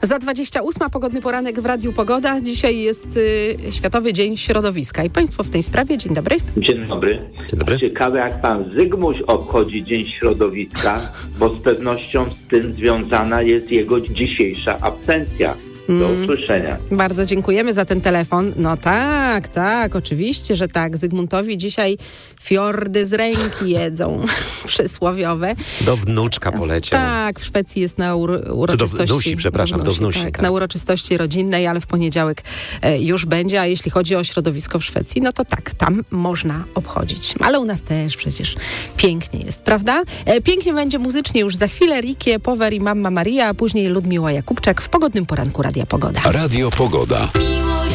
Za 28 pogodny poranek w Radiu Pogoda. Dzisiaj jest Światowy Dzień Środowiska. I Państwo w tej sprawie. Dzień dobry. Dzień dobry. Dzień dobry. Ciekawe, jak pan Zygmuś obchodzi Dzień Środowiska, bo z pewnością z tym związana jest jego dzisiejsza absencja. Do usłyszenia. Bardzo dziękujemy za ten telefon. No tak, oczywiście, że tak. Zygmuntowi dzisiaj fiordy z ręki jedzą, przysłowiowe. Do wnuczka poleciał. Tak, w Szwecji jest na uroczystości. Do wnusi, przepraszam, do wnusi. Tak, na uroczystości rodzinnej, ale w poniedziałek już będzie, a jeśli chodzi o środowisko w Szwecji, no to tak, tam można obchodzić. Ale u nas też przecież pięknie jest, prawda? Pięknie będzie muzycznie już za chwilę. Rikie, Power i Mamma Maria, a później Ludmiła Jakubczak w pogodnym poranku Radia Pogoda. Radio Pogoda.